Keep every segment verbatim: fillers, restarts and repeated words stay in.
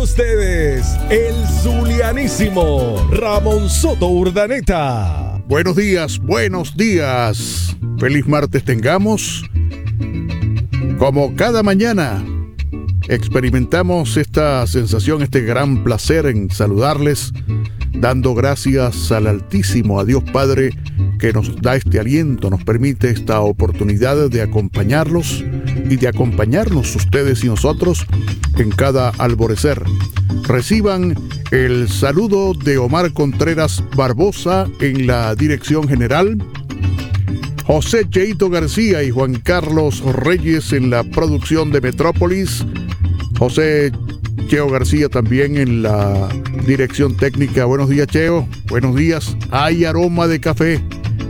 ustedes, el zulianísimo Ramón Soto Urdaneta. Buenos días, buenos días. Feliz martes tengamos. Como cada mañana, experimentamos esta sensación, este gran placer en saludarles, dando gracias al Altísimo, a Dios Padre, que nos da este aliento, nos permite esta oportunidad de acompañarlos y de acompañarnos ustedes y nosotros en cada alborecer. Reciban el saludo de Omar Contreras Barbosa en la dirección general, José Cheito García y Juan Carlos Reyes en la producción de Metrópolis, José Cheo García también en la dirección técnica. Buenos días, Cheo. Buenos días. Hay aroma de café.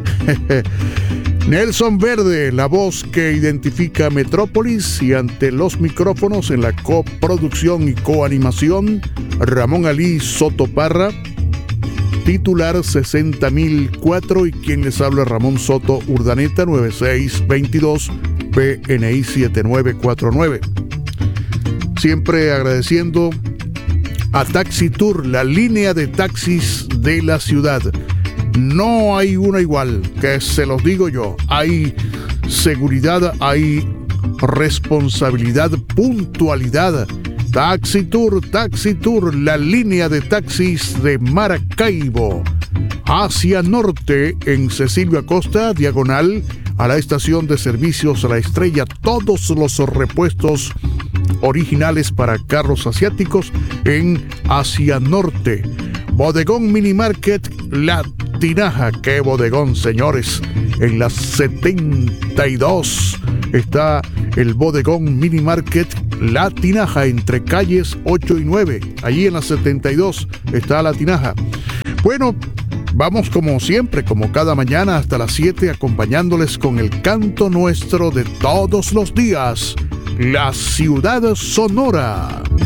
Nelson Verde, la voz que identifica Metrópolis, y ante los micrófonos en la coproducción y coanimación, Ramón Alí Soto Parra, titular sesenta mil cuatro, y quien les habla, Ramón Soto Urdaneta, nueve seis veintidós, P N I siete nueve cuatro nueve. Siempre agradeciendo a Taxi Tour, la línea de taxis de la ciudad. No hay una igual, que se los digo yo. Hay seguridad, hay responsabilidad, puntualidad. Taxi Tour, Taxi Tour, la línea de taxis de Maracaibo hacia norte en Cecilio Acosta, diagonal a la estación de servicios a La Estrella. Todos los repuestos originales para carros asiáticos en Asia Norte. Bodegón Mini Market La Tinaja. ¡Qué bodegón, señores! En la setenta y dos está el Bodegón Mini Market La Tinaja, entre calles ocho y nueve. Allí en la setenta y dos está La Tinaja. Bueno, vamos como siempre, como cada mañana hasta las siete, acompañándoles con el canto nuestro de todos los días, la ciudad sonora.